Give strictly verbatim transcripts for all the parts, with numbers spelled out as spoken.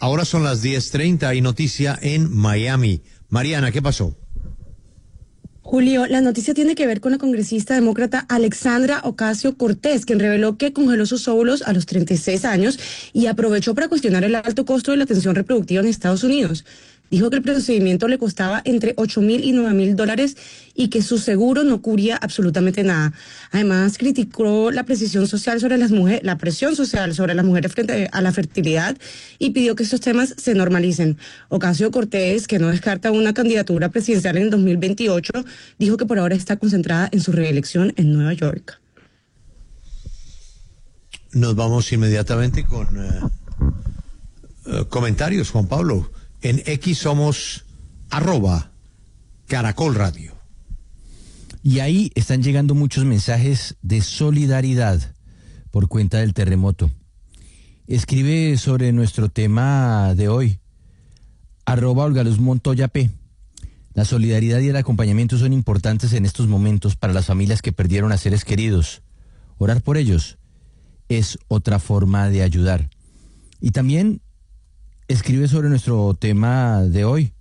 Ahora son las diez treinta, hay noticia en Miami. Mariana, ¿qué pasó? Julio, la noticia tiene que ver con la congresista demócrata Alexandra Ocasio-Cortez, quien reveló que congeló sus óvulos a los treinta y seis años y aprovechó para cuestionar el alto costo de la atención reproductiva en Estados Unidos. Dijo que el procedimiento le costaba entre ocho mil y nueve mil dólares y que su seguro no cubría absolutamente nada. Además, criticó la precisión social sobre las mujeres, la presión social sobre las mujeres frente a la fertilidad y pidió que estos temas se normalicen. Ocasio-Cortez, que no descarta una candidatura presidencial en el dos mil veintiocho, dijo que por ahora está concentrada en su reelección en Nueva York. Nos vamos inmediatamente con uh, uh, comentarios, Juan Pablo. En X somos arroba Caracol Radio. Y ahí están llegando muchos mensajes de solidaridad por cuenta del terremoto. Escribe sobre nuestro tema de hoy, arroba Olga Luz Montoya P. La solidaridad y el acompañamiento son importantes en estos momentos para las familias que perdieron a seres queridos. Orar por ellos es otra forma de ayudar. Y también escribe sobre nuestro tema de hoy,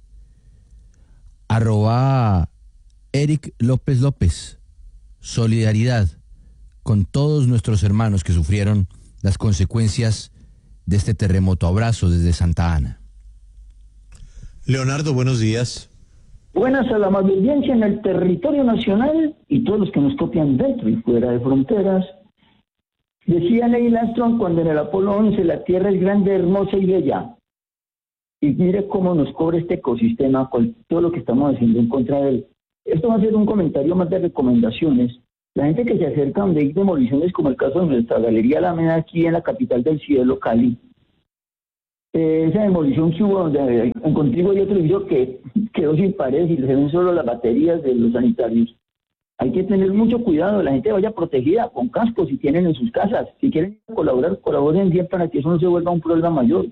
arroba Eric López López. Solidaridad con todos nuestros hermanos que sufrieron las consecuencias de este terremoto. Abrazo desde Santa Ana. Leonardo, buenos días. Buenas a la amable audiencia en el territorio nacional y todos los que nos copian dentro y fuera de fronteras. Decía Neil Armstrong cuando en el Apolo once la Tierra es grande, hermosa y bella. Y mire cómo nos cobra este ecosistema con todo lo que estamos haciendo en contra de él. Esto va a ser un comentario más de recomendaciones. La gente que se acerca donde hay demoliciones, como el caso de nuestra Galería Alameda aquí en la capital del cielo, Cali. Eh, esa demolición que hubo donde en Contigo hay otro edificio que quedó sin paredes y se ven solo las baterías de los sanitarios. Hay que tener mucho cuidado, la gente vaya protegida con cascos si tienen en sus casas. Si quieren colaborar, colaboren bien para que eso no se vuelva un problema mayor.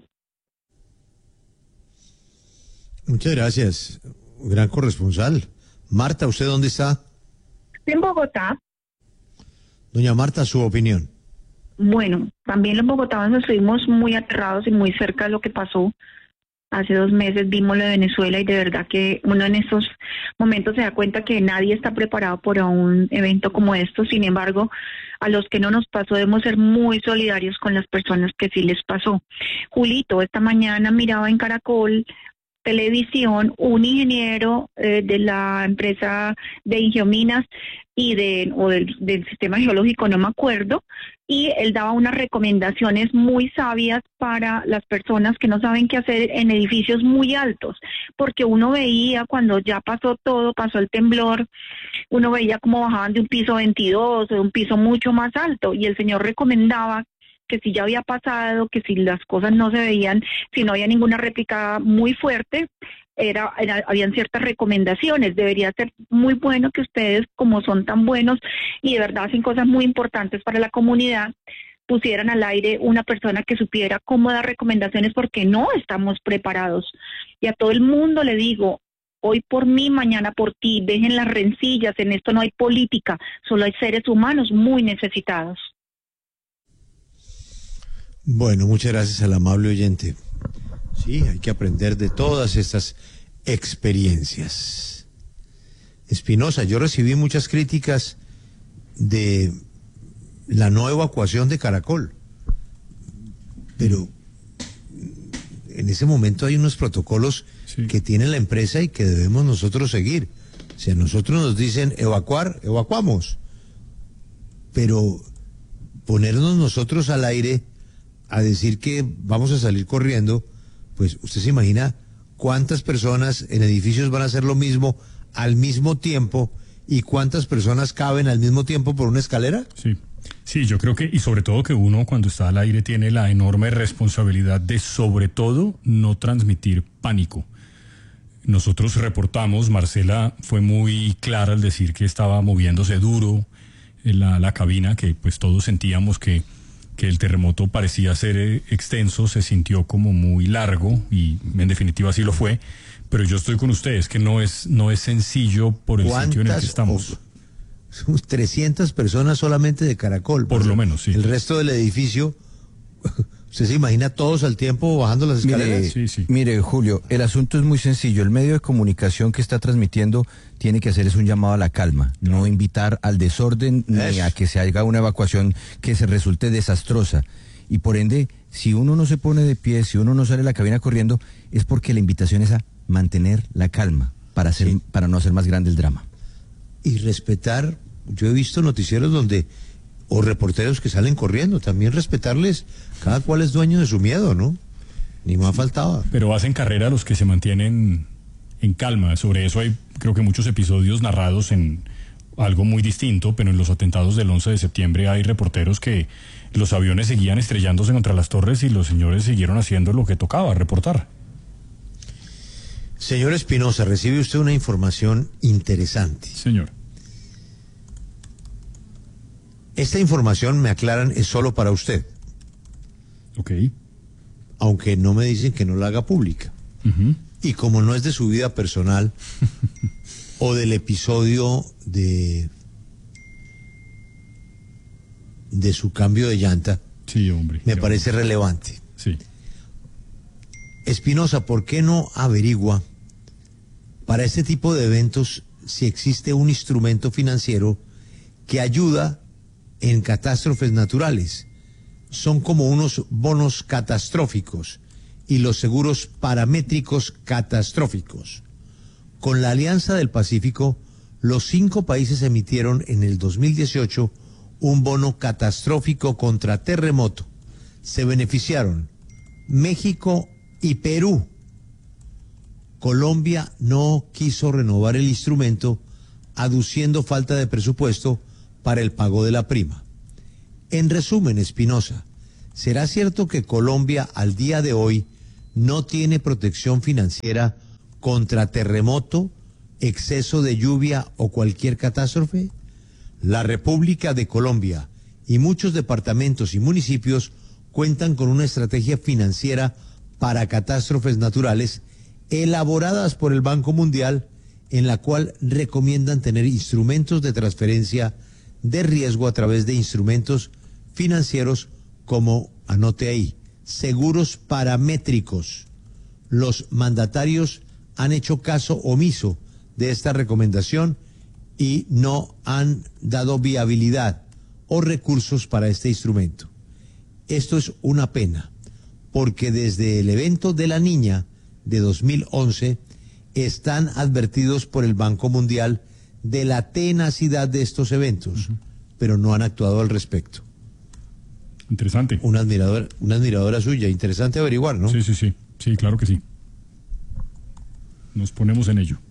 Muchas gracias, gran corresponsal. Marta, ¿usted dónde está? En Bogotá. Doña Marta, su opinión. Bueno, también los bogotanos estuvimos muy aterrados y muy cerca de lo que pasó. Hace dos meses vimos lo de Venezuela y de verdad que uno en estos momentos se da cuenta que nadie está preparado para un evento como esto. Sin embargo, a los que no nos pasó debemos ser muy solidarios con las personas que sí les pasó. Julito, esta mañana miraba en Caracol Televisión un ingeniero eh, de la empresa de Ingeominas y de o del, del sistema geológico, no me acuerdo, y él daba unas recomendaciones muy sabias para las personas que no saben qué hacer en edificios muy altos, porque uno veía cuando ya pasó todo, pasó el temblor, uno veía cómo bajaban de un piso veintidós o de un piso mucho más alto, y el señor recomendaba que si ya había pasado, que si las cosas no se veían, si no había ninguna réplica muy fuerte, era, era habían ciertas recomendaciones. Debería ser muy bueno que ustedes, como son tan buenos y de verdad hacen cosas muy importantes para la comunidad, pusieran al aire una persona que supiera cómo dar recomendaciones, porque no estamos preparados. Y a todo el mundo le digo, hoy por mí, mañana por ti, dejen las rencillas, en esto no hay política, solo hay seres humanos muy necesitados. Bueno, muchas gracias al amable oyente. Sí, hay que aprender de todas estas experiencias. Espinosa, yo recibí muchas críticas de la no evacuación de Caracol, pero en ese momento hay unos protocolos sí. que tiene la empresa y que debemos nosotros seguir. Si a nosotros nos dicen evacuar, evacuamos, pero ponernos nosotros al aire a decir que vamos a salir corriendo, pues usted se imagina cuántas personas en edificios van a hacer lo mismo al mismo tiempo y cuántas personas caben al mismo tiempo por una escalera. Sí, sí, yo creo que, y sobre todo que uno cuando está al aire tiene la enorme responsabilidad de, sobre todo, no transmitir pánico. Nosotros reportamos, Marcela fue muy clara al decir que estaba moviéndose duro en la, la cabina, que pues todos sentíamos que que el terremoto parecía ser extenso, se sintió como muy largo y en definitiva así lo fue, pero yo estoy con ustedes que no es no es sencillo por el sitio en el que estamos. Somos trescientas personas solamente de Caracol. Por lo menos, sí. El resto del edificio ¿Usted se imagina todos al tiempo bajando las escaleras? Mire, Sí, sí. mire, Julio, el asunto es muy sencillo. El medio de comunicación que está transmitiendo tiene que hacer es un llamado a la calma, no invitar al desorden ni Eso. a que se haga una evacuación que se resulte desastrosa. Y por ende, si uno no se pone de pie, si uno no sale de la cabina corriendo, es porque la invitación es a mantener la calma para hacer, Sí. para no hacer más grande el drama. Y respetar, yo he visto noticieros donde, o reporteros que salen corriendo, también respetarles, cada cual es dueño de su miedo, ¿no? Ni más faltaba. Pero hacen carrera los que se mantienen en calma. Sobre eso hay, creo que muchos episodios narrados en algo muy distinto, pero en los atentados del once de septiembre hay reporteros que los aviones seguían estrellándose contra las torres y los señores siguieron haciendo lo que tocaba, reportar. Señor Espinosa, recibe usted una información interesante. Señor. Esta información, me aclaran, es solo para usted, Ok. aunque no me dicen que no la haga pública. Ujú. Y como no es de su vida personal o del episodio de de su cambio de llanta, Sí, hombre. me Qué parece hombre. relevante. Sí. Espinosa, ¿por qué no averigua para este tipo de eventos si existe un instrumento financiero que ayuda en catástrofes naturales? Son como unos bonos catastróficos y los seguros paramétricos catastróficos. Con la Alianza del Pacífico, los cinco países emitieron en el dos mil dieciocho un bono catastrófico contra terremoto. Se beneficiaron México y Perú. Colombia no quiso renovar el instrumento, aduciendo falta de presupuesto para el pago de la prima. En resumen, Espinosa, ¿será cierto que Colombia al día de hoy no tiene protección financiera contra terremoto, exceso de lluvia o cualquier catástrofe? La República de Colombia y muchos departamentos y municipios cuentan con una estrategia financiera para catástrofes naturales elaboradas por el Banco Mundial, en la cual recomiendan tener instrumentos de transferencia de riesgo a través de instrumentos financieros como, anote ahí, seguros paramétricos. Los mandatarios han hecho caso omiso de esta recomendación y no han dado viabilidad o recursos para este instrumento. Esto es una pena, porque desde el evento de la niña de dos mil once están advertidos por el Banco Mundial de la tenacidad de estos eventos, uh-huh. pero no han actuado al respecto. Interesante. Una admiradora, una admiradora suya, interesante averiguar, ¿no? Sí, sí, sí, sí, claro que sí. Nos ponemos en ello.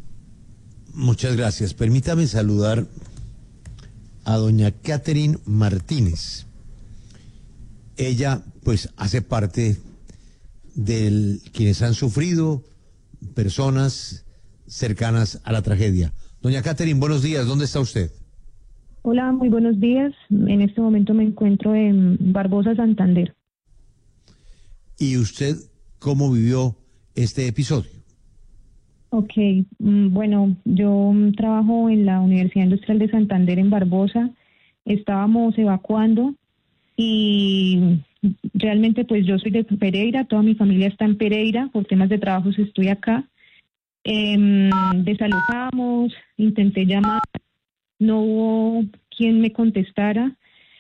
Muchas gracias. Permítame saludar a doña Catherine Martínez. Ella, pues, hace parte de quienes han sufrido, personas cercanas a la tragedia. Doña Catherine, buenos días. ¿Dónde está usted? Hola, muy buenos días. En este momento me encuentro en Barbosa, Santander. ¿Y usted cómo vivió este episodio? Ok, bueno, yo trabajo en la Universidad Industrial de Santander en Barbosa. Estábamos evacuando y realmente pues yo soy de Pereira, toda mi familia está en Pereira, por temas de trabajo estoy acá. Eh, desalojamos, intenté llamar, no hubo quien me contestara.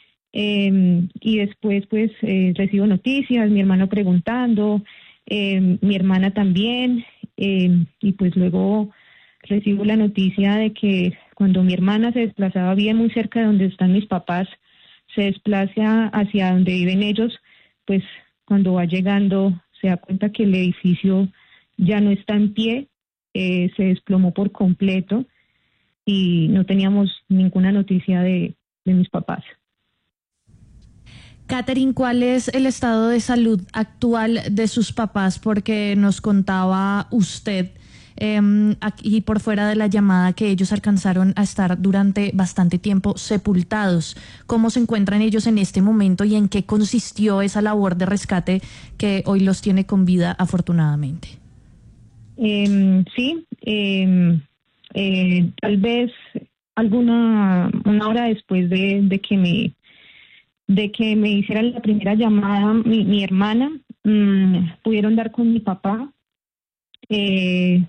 Eh, y después pues eh, recibo noticias, mi hermano preguntando, eh, mi hermana también, eh, y pues luego recibo la noticia de que cuando mi hermana se desplazaba bien muy cerca de donde están mis papás, se desplaza hacia donde viven ellos, pues cuando va llegando se da cuenta que el edificio ya no está en pie, eh, se desplomó por completo y no teníamos ninguna noticia de, de mis papás. Catherine, ¿cuál es el estado de salud actual de sus papás? Porque nos contaba usted eh, aquí por fuera de la llamada que ellos alcanzaron a estar durante bastante tiempo sepultados. ¿Cómo se encuentran ellos en este momento y en qué consistió esa labor de rescate que hoy los tiene con vida, afortunadamente? Eh, sí, eh, eh, tal vez alguna una hora después de, de que me de que me hicieran la primera llamada mi, mi hermana, mmm, pudieron dar con mi papá. Eh,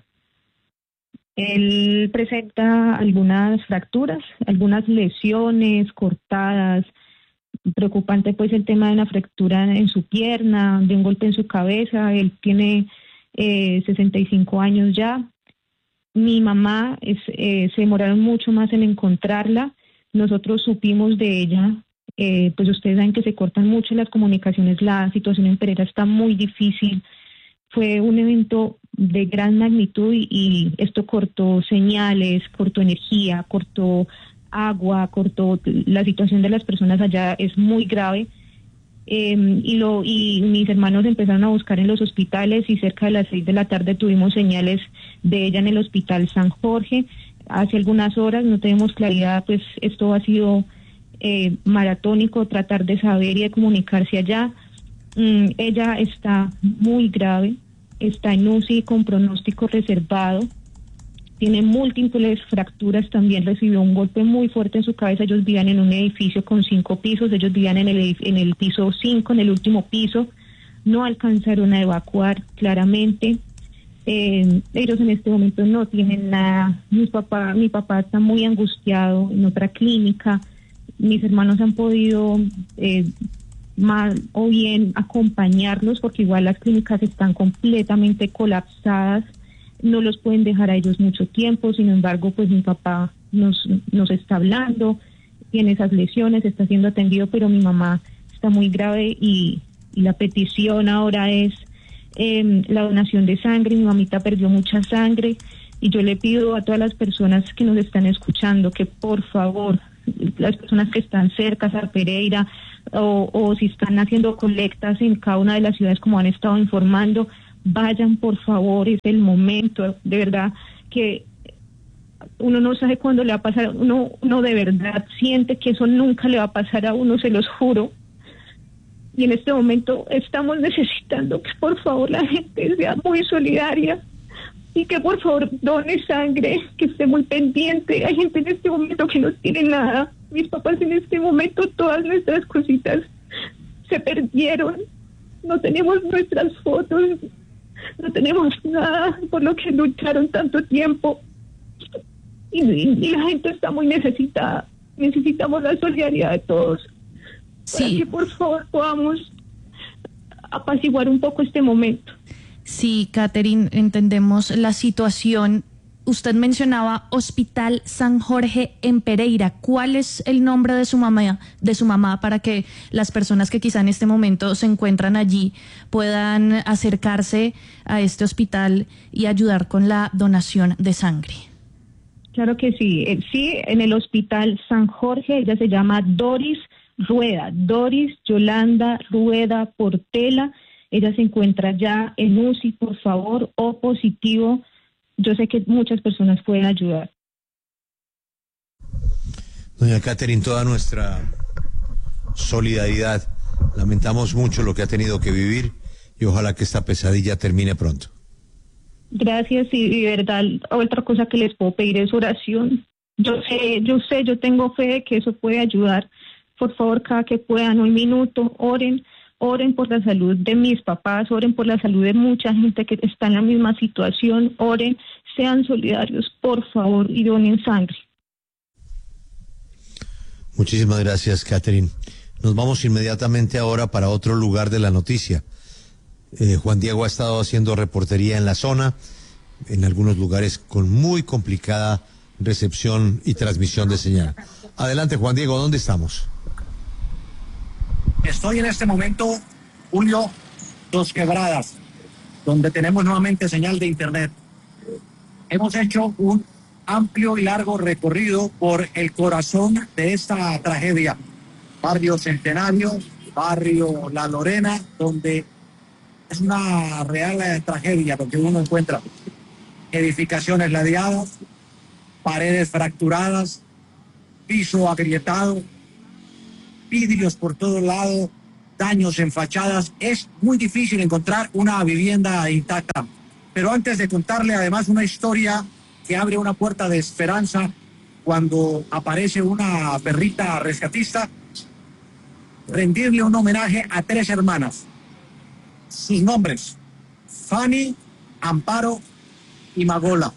él presenta algunas fracturas, algunas lesiones cortadas. Preocupante pues el tema de una fractura en su pierna, de un golpe en su cabeza. Él tiene eh, sesenta y cinco años ya. Mi mamá es, eh, se demoraron mucho más en encontrarla. Nosotros supimos de ella, eh, pues ustedes saben que se cortan mucho las comunicaciones, la situación en Pereira está muy difícil. Fue un evento de gran magnitud y, y esto cortó señales, cortó energía, cortó agua, cortó, la situación de las personas allá es muy grave. Eh, y, lo, y mis hermanos empezaron a buscar en los hospitales y cerca de las seis de la tarde tuvimos señales de ella en el hospital San Jorge. Hace algunas horas, no tenemos claridad, pues esto ha sido eh, maratónico, tratar de saber y de comunicarse allá. Mm, ella está muy grave, está en U C I con pronóstico reservado, tiene múltiples fracturas, también recibió un golpe muy fuerte en su cabeza. Ellos vivían en un edificio con cinco pisos, ellos vivían en el, en el piso cinco, en el último piso, no alcanzaron a evacuar claramente. Eh, ellos en este momento no tienen nada. Mi papá, mi papá está muy angustiado en otra clínica. Mis hermanos han podido eh, mal o bien acompañarlos porque igual las clínicas están completamente colapsadas. No los pueden dejar a ellos mucho tiempo, sin embargo, pues mi papá nos, nos está hablando, tiene esas lesiones, está siendo atendido, pero mi mamá está muy grave y, y la petición ahora es eh, la donación de sangre. Mi mamita perdió mucha sangre y yo le pido a todas las personas que nos están escuchando que por favor, las personas que están cerca a Pereira o, o si están haciendo colectas en cada una de las ciudades como han estado informando, vayan por favor, es el momento, de verdad que uno no sabe cuándo le va a pasar, uno, uno de verdad siente que eso nunca le va a pasar a uno, se los juro, y en este momento estamos necesitando que por favor la gente sea muy solidaria y que por favor done sangre, que esté muy pendiente. Hay gente en este momento que no tiene nada, mis papás en este momento todas nuestras cositas se perdieron, no tenemos nuestras fotos, no tenemos nada por lo que lucharon tanto tiempo y, y, y la gente está muy necesitada. Necesitamos la solidaridad de todos, sí, para que por favor podamos apaciguar un poco este momento. Sí, Catherine, entendemos la situación. Usted mencionaba Hospital San Jorge en Pereira. ¿Cuál es el nombre de su mamá, de su mamá para que las personas que quizá en este momento se encuentran allí puedan acercarse a este hospital y ayudar con la donación de sangre? Claro que sí. Sí, en el Hospital San Jorge, ella se llama Doris Rueda, Doris Yolanda Rueda Portela. Ella se encuentra ya en U C I, por favor, O positivo. Yo sé que muchas personas pueden ayudar. Doña Catherine, toda nuestra solidaridad. Lamentamos mucho lo que ha tenido que vivir y ojalá que esta pesadilla termine pronto. Gracias y de verdad, otra cosa que les puedo pedir es oración. Yo sé, yo sé, yo tengo fe de que eso puede ayudar. Por favor, cada que puedan, un minuto, oren. Oren por la salud de mis papás, oren por la salud de mucha gente que está en la misma situación, oren, sean solidarios, por favor, y donen sangre. Muchísimas gracias, Catherine. Nos vamos inmediatamente ahora para otro lugar de la noticia. Eh, Juan Diego ha estado haciendo reportería en la zona, en algunos lugares con muy complicada recepción y transmisión de señal. Adelante, Juan Diego, ¿dónde estamos? Estoy en este momento, Julio, Dos Quebradas, donde tenemos nuevamente señal de internet. Hemos hecho un amplio y largo recorrido por el corazón de esta tragedia. Barrio Centenario, barrio La Lorena, donde es una real tragedia lo que uno encuentra. Edificaciones ladeadas, paredes fracturadas, piso agrietado, vidrios por todos lados, daños en fachadas. Es muy difícil encontrar una vivienda intacta. Pero antes de contarle además una historia que abre una puerta de esperanza cuando aparece una perrita rescatista, rendirle un homenaje a tres hermanas. Sus nombres: Fanny, Amparo y Magola.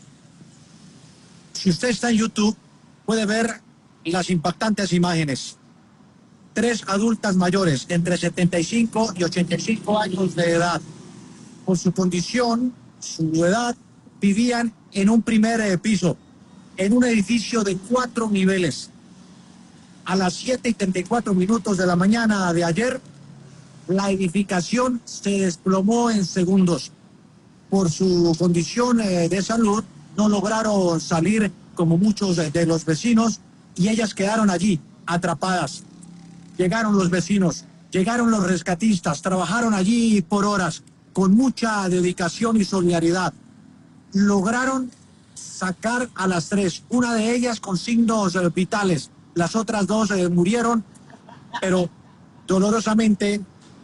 Si usted está en YouTube, puede ver las impactantes imágenes. Tres adultas mayores, entre setenta y cinco y ochenta y cinco años de edad. Por su condición, su edad, vivían en un primer eh, piso, en un edificio de cuatro niveles. A las siete y treinta y cuatro minutos de la mañana de ayer, la edificación se desplomó en segundos. Por su condición eh, de salud, no lograron salir como muchos de, de los vecinos y ellas quedaron allí, atrapadas. Llegaron los vecinos, llegaron los rescatistas, trabajaron allí por horas, con mucha dedicación y solidaridad. Lograron sacar a las tres, una de ellas con signos eh, vitales, las otras dos eh, murieron, pero dolorosamente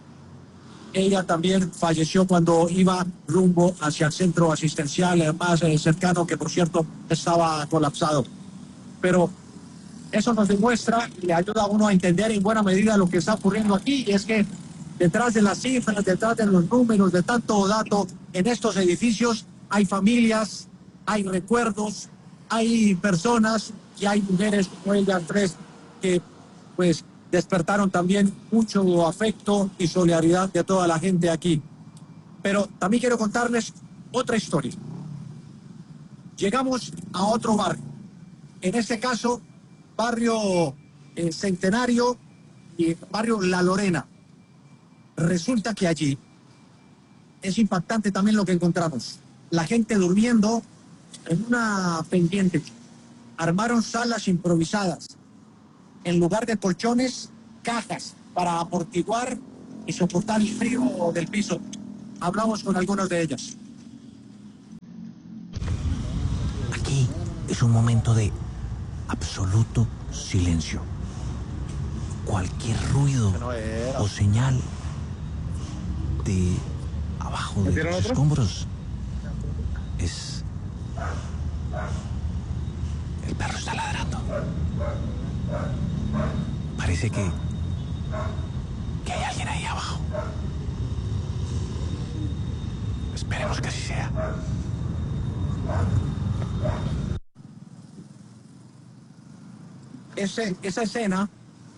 ella también falleció cuando iba rumbo hacia el centro asistencial eh, más eh, cercano, que por cierto estaba colapsado. Pero eso nos demuestra y le ayuda a uno a entender en buena medida lo que está ocurriendo aquí, y es que detrás de las cifras, detrás de los números, de tanto dato, en estos edificios hay familias, hay recuerdos, hay personas y hay mujeres como ellas tres que pues despertaron también mucho afecto y solidaridad de toda la gente aquí. Pero también quiero contarles otra historia. Llegamos a otro barrio, en este caso barrio eh, Centenario y barrio La Lorena. Resulta que allí es impactante también lo que encontramos. La gente durmiendo en una pendiente. Armaron salas improvisadas. En lugar de colchones, cajas para amortiguar y soportar el frío del piso. Hablamos con algunas de ellas. Aquí es un momento de absoluto silencio. Cualquier ruido o señal de abajo de los escombros es... El perro está ladrando. Parece que... que hay alguien ahí abajo. Esperemos que así sea. Ese, esa escena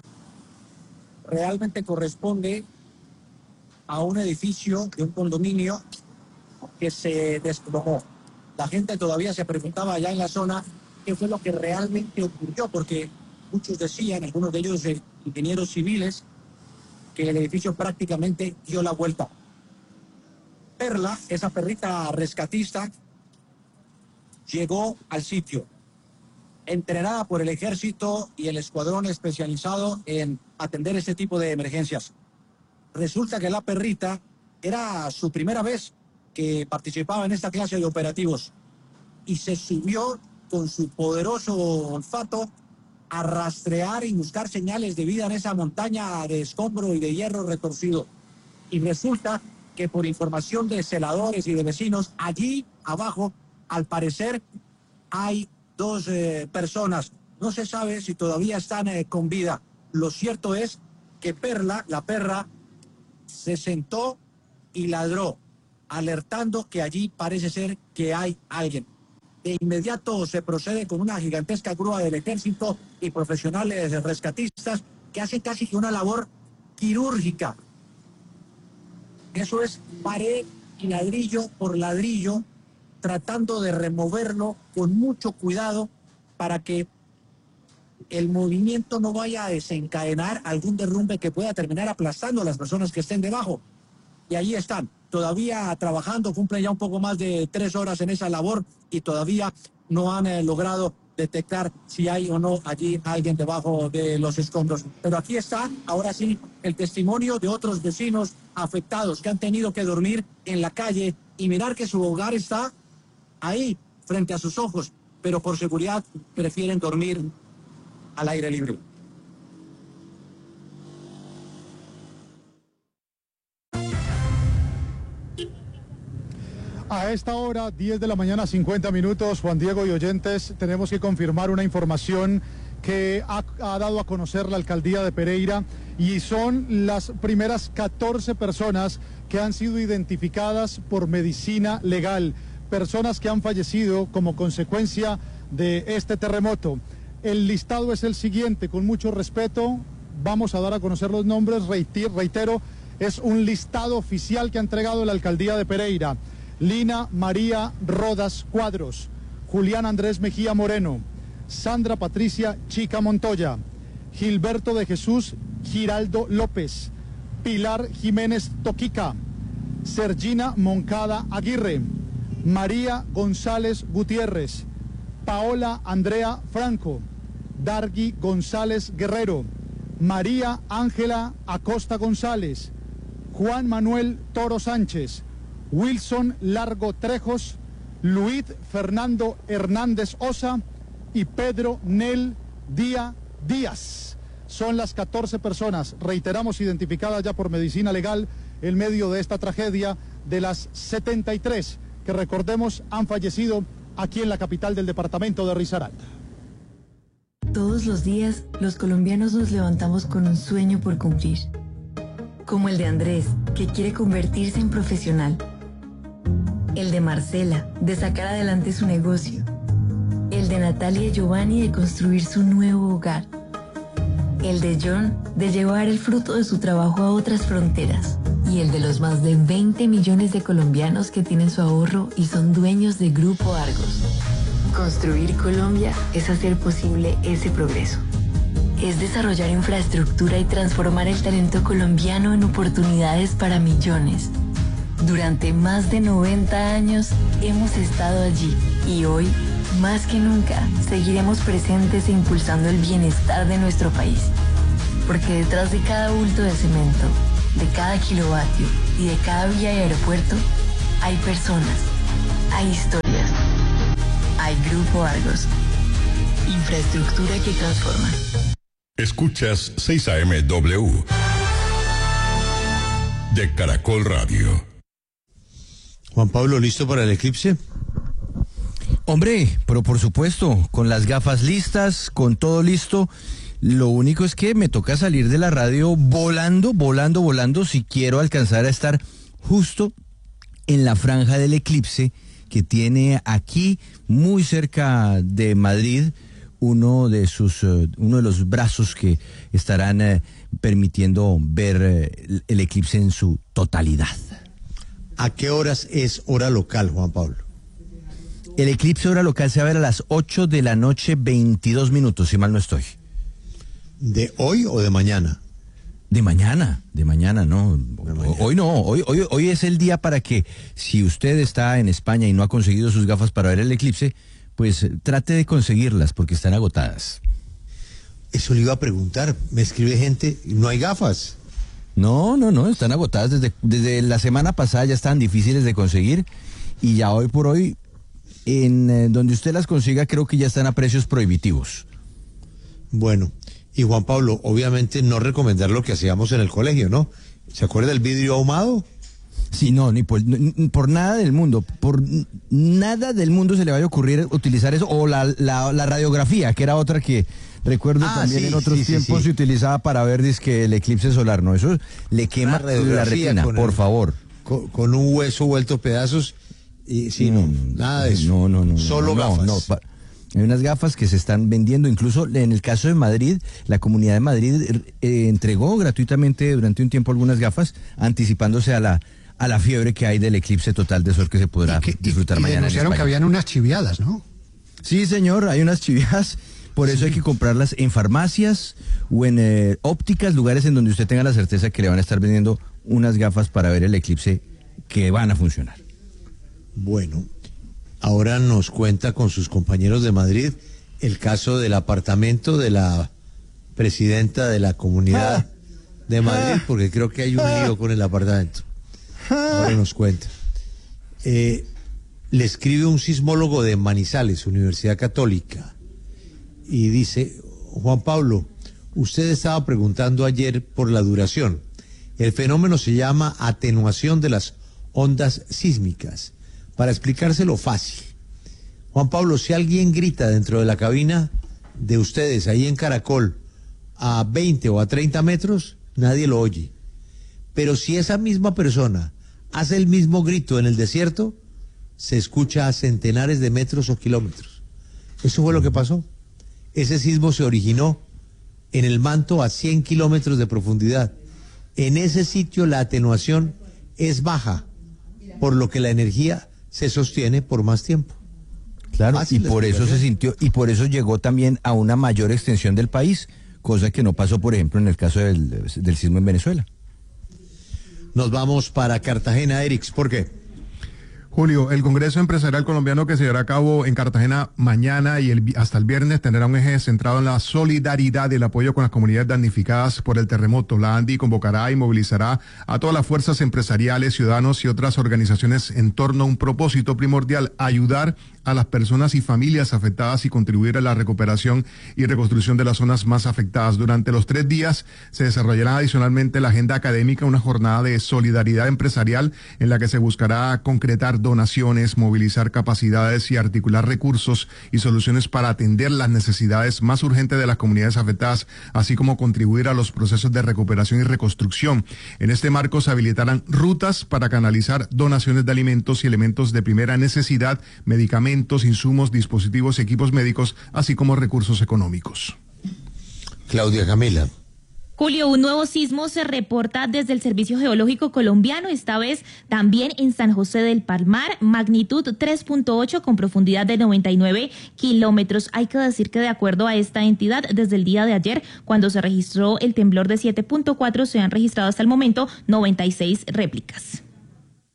realmente corresponde a un edificio de un condominio que se desplomó. La gente todavía se preguntaba allá en la zona qué fue lo que realmente ocurrió, porque muchos decían, algunos de ellos eh, ingenieros civiles, que el edificio prácticamente dio la vuelta. Perla, esa perrita rescatista, llegó al sitio, entrenada por el ejército y el escuadrón especializado en atender este tipo de emergencias. Resulta que la perrita era su primera vez que participaba en esta clase de operativos y se subió con su poderoso olfato a rastrear y buscar señales de vida en esa montaña de escombro y de hierro retorcido. Y resulta que por información de celadores y de vecinos, allí abajo, al parecer, hay dos eh, personas. No se sabe si todavía están eh, con vida. Lo cierto es que Perla, la perra, se sentó y ladró, alertando que allí parece ser que hay alguien. De inmediato se procede con una gigantesca grúa del ejército y profesionales rescatistas que hacen casi que una labor quirúrgica. Eso es pared y ladrillo por ladrillo, tratando de removerlo con mucho cuidado para que el movimiento no vaya a desencadenar algún derrumbe que pueda terminar aplastando a las personas que estén debajo. Y ahí están, todavía trabajando, cumplen ya un poco más de tres horas en esa labor y todavía no han eh, logrado detectar si hay o no allí alguien debajo de los escombros. Pero aquí está, ahora sí, el testimonio de otros vecinos afectados que han tenido que dormir en la calle y mirar que su hogar está ahí, frente a sus ojos, pero por seguridad prefieren dormir al aire libre. A esta hora, diez de la mañana, cincuenta minutos, Juan Diego y oyentes, tenemos que confirmar una información que ha, ha dado a conocer la alcaldía de Pereira, y son las primeras catorce personas que han sido identificadas por medicina legal, personas que han fallecido como consecuencia de este terremoto. El listado es el siguiente, con mucho respeto, vamos a dar a conocer los nombres, reitero, es un listado oficial que ha entregado la alcaldía de Pereira. Lina María Rodas Cuadros, Julián Andrés Mejía Moreno, Sandra Patricia Chica Montoya, Gilberto de Jesús Giraldo López, Pilar Jiménez Toquica, Sergina Moncada Aguirre, María González Gutiérrez, Paola Andrea Franco, Dargui González Guerrero, María Ángela Acosta González, Juan Manuel Toro Sánchez, Wilson Largo Trejos, Luis Fernando Hernández Osa y Pedro Nel Díaz Díaz. Son las catorce personas, reiteramos, identificadas ya por medicina legal en medio de esta tragedia, de las setenta y tres que, recordemos, han fallecido aquí en la capital del departamento de Risaralda. Todos los días, los colombianos nos levantamos con un sueño por cumplir. Como el de Andrés, que quiere convertirse en profesional. El de Marcela, de sacar adelante su negocio. El de Natalia y Giovanni, de construir su nuevo hogar. El de John, de llevar el fruto de su trabajo a otras fronteras. Y el de los más de veinte millones de colombianos que tienen su ahorro y son dueños de Grupo Argos. Construir Colombia es hacer posible ese progreso. Es desarrollar infraestructura y transformar el talento colombiano en oportunidades para millones. Durante más de noventa años hemos estado allí y hoy, más que nunca, seguiremos presentes e impulsando el bienestar de nuestro país. Porque detrás de cada bulto de cemento, de cada kilovatio y de cada vía y aeropuerto, hay personas, hay historias, hay Grupo Argos. Infraestructura que transforma. Escuchas seis A M W de Caracol Radio. Juan Pablo, ¿listo para el eclipse? Hombre, pero por supuesto, con las gafas listas, con todo listo. Lo único es que me toca salir de la radio volando, volando, volando, si quiero alcanzar a estar justo en la franja del eclipse que tiene aquí, muy cerca de Madrid, uno de sus, uh, uno de los brazos que estarán uh, permitiendo ver uh, el eclipse en su totalidad. ¿A qué horas es hora local, Juan Pablo? El eclipse hora local se va a ver a las ocho de la noche, veintidós minutos, si mal no estoy. ¿De hoy o de mañana? De mañana, de mañana, no. De mañana. Hoy no, hoy, hoy, hoy es el día para que, si usted está en España y no ha conseguido sus gafas para ver el eclipse, pues trate de conseguirlas porque están agotadas. Eso le iba a preguntar, me escribe gente, no hay gafas. No, no, no, están agotadas desde, desde la semana pasada, ya estaban difíciles de conseguir y ya hoy por hoy, en eh, donde usted las consiga, creo que ya están a precios prohibitivos. Bueno, y Juan Pablo, obviamente no recomendar lo que hacíamos en el colegio, ¿no? ¿Se acuerda del vidrio ahumado? Sí, no, ni por, ni por nada del mundo, por nada del mundo se le vaya a ocurrir utilizar eso, o la, la, la radiografía, que era otra que recuerdo ah, también sí, en otros sí, tiempos sí, sí. se utilizaba para ver dizque el eclipse solar, ¿no? Eso le quema la retina, por el, favor. Con, con un hueso vuelto pedazos, y sí, no, no nada de eso. No, no, no. Solo no, gafas. No, no, hay unas gafas que se están vendiendo, incluso en el caso de Madrid, la Comunidad de Madrid eh, entregó gratuitamente durante un tiempo algunas gafas, anticipándose a la a la fiebre que hay del eclipse total de sol que se podrá que, disfrutar y, y mañana. Y denunciaron que habían unas chiviadas, ¿no? Sí, señor, hay unas chiviadas, por eso sí. Hay que comprarlas en farmacias o en eh, ópticas, lugares en donde usted tenga la certeza que le van a estar vendiendo unas gafas para ver el eclipse que van a funcionar. Bueno, ahora nos cuenta con sus compañeros de Madrid el caso del apartamento de la presidenta de la Comunidad ah, de Madrid, ah, porque creo que hay un lío con el apartamento. Ahora nos cuenta. Eh, le escribe un sismólogo de Manizales, Universidad Católica, y dice: Juan Pablo, usted estaba preguntando ayer por la duración. El fenómeno se llama atenuación de las ondas sísmicas. Para explicárselo fácil, Juan Pablo, si alguien grita dentro de la cabina de ustedes, ahí en Caracol, a veinte o a treinta metros, nadie lo oye. Pero si esa misma persona hace el mismo grito en el desierto, se escucha a centenares de metros o kilómetros. Eso fue lo que pasó. Ese sismo se originó en el manto a cien kilómetros de profundidad. En ese sitio la atenuación es baja, por lo que la energía se sostiene por más tiempo. Claro, y por eso se sintió, y por eso llegó también a una mayor extensión del país, cosa que no pasó, por ejemplo, en el caso del, del sismo en Venezuela. Nos vamos para Cartagena, Erix, ¿por qué? Julio, el Congreso Empresarial Colombiano que se llevará a cabo en Cartagena mañana y el, hasta el viernes tendrá un eje centrado en la solidaridad y el apoyo con las comunidades damnificadas por el terremoto. La ANDI convocará y movilizará a todas las fuerzas empresariales, ciudadanos y otras organizaciones en torno a un propósito primordial: ayudar a las personas y familias afectadas y contribuir a la recuperación y reconstrucción de las zonas más afectadas. Durante los tres días se desarrollará adicionalmente la agenda académica, una jornada de solidaridad empresarial en la que se buscará concretar donaciones, movilizar capacidades y articular recursos y soluciones para atender las necesidades más urgentes de las comunidades afectadas, así como contribuir a los procesos de recuperación y reconstrucción. En este marco se habilitarán rutas para canalizar donaciones de alimentos y elementos de primera necesidad, medicamentos, insumos, dispositivos y equipos médicos, así como recursos económicos. Claudia Camila. Julio, un nuevo sismo se reporta desde el Servicio Geológico Colombiano, esta vez también en San José del Palmar, magnitud tres punto ocho con profundidad de noventa y nueve kilómetros. Hay que decir que de acuerdo a esta entidad, desde el día de ayer, cuando se registró el temblor de siete punto cuatro, se han registrado hasta el momento noventa y seis réplicas.